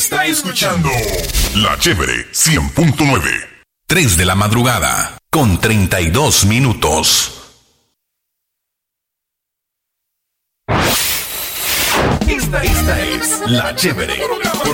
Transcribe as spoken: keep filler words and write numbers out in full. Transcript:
está escuchando La Chévere cien punto nueve. tres de la madrugada, con treinta y dos minutos. Esta, esta es La Chévere